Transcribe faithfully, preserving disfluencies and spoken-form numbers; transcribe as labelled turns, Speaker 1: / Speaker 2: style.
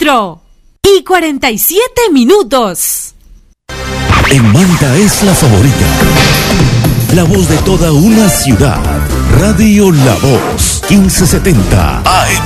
Speaker 1: cuatro y cuarenta y siete minutos.
Speaker 2: En Manta es la favorita. La voz de toda una ciudad. Radio La Voz, quince setenta A M.